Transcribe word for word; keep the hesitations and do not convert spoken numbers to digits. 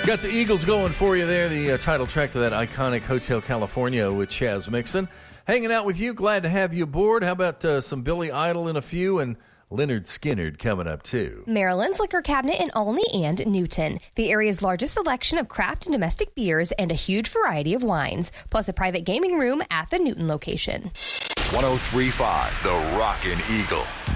Got the Eagles going for you there, the uh, title track to that iconic Hotel California with Chaz Mixon. Hanging out with you, glad to have you aboard. How about uh, some Billy Idol in a few, and Leonard Skinner coming up too. Maryland's Liquor Cabinet in Olney and Newton. The area's largest selection of craft and domestic beers and a huge variety of wines, plus a private gaming room at the Newton location. one oh three point five The Rockin' Eagle.